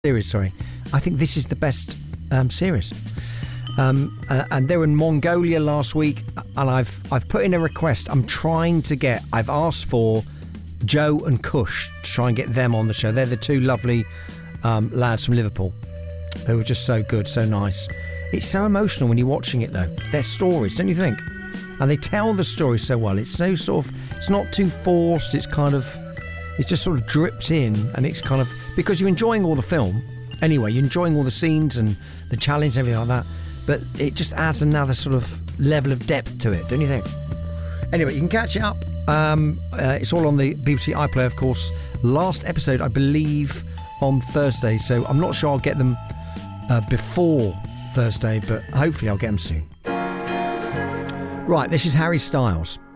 series, sorry. I think this is the best series. And they were in Mongolia last week, and I've put in a request. I've asked for Joe and Kush to try and get them on the show. They're the two lovely lads from Liverpool who are just so good, so nice. It's so emotional when you're watching it, though. Their stories, don't you think? And they tell the story so well. It's so sort of, it's not too forced. It's just sort of dripped in, and it's kind of, because you're enjoying all the film anyway, you're enjoying all the scenes and the challenge and everything like that, but it just adds another sort of level of depth to it, don't you think? Anyway, you can catch it up. It's all on the BBC iPlayer, of course. Last episode, I believe, on Thursday, so I'm not sure I'll get them before Thursday, but hopefully I'll get them soon. Right, this is Harry Styles.